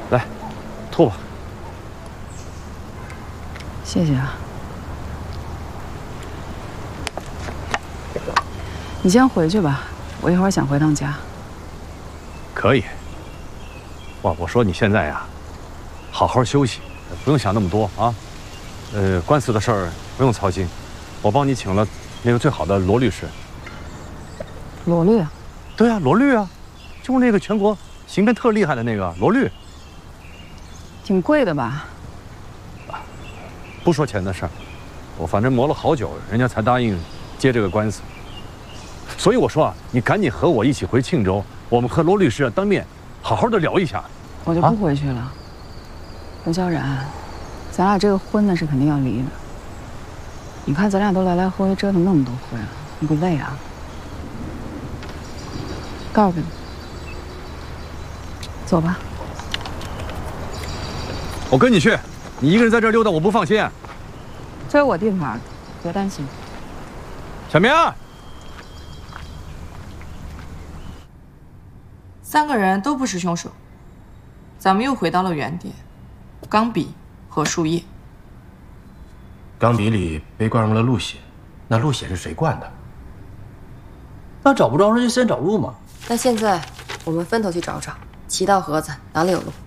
来，吐吧。 谢谢啊。你先回去吧，我一会儿想回趟家。 可以。我说你现在呀，好好休息，不用想那么多啊。官司的事儿不用操心，我帮你请了那个最好的罗律师。 罗律啊？ 对啊，罗律啊，就是那个全国行辩特厉害的那个罗律。 挺贵的吧？ 不说钱的事儿，我反正磨了好久，人家才答应接这个官司。所以我说啊，你赶紧和我一起回庆州，我们和罗律师当面好好的聊一下。 我就不回去了。冯小冉，咱俩这个婚呢是肯定要离的。你看咱俩都来来回回折腾那么多回了，你不累啊？告诉你，走吧。 我跟你去，你一个人在这儿溜达，我不放心。 这是我地盘，别担心。 小明， 三个人都不是凶手，咱们又回到了原点，钢笔和树叶。 钢笔里被灌入了鹿血，那鹿血是谁灌的？那找不着人就先找鹿嘛。 那现在我们分头去找找，齐到盒子哪里有鹿。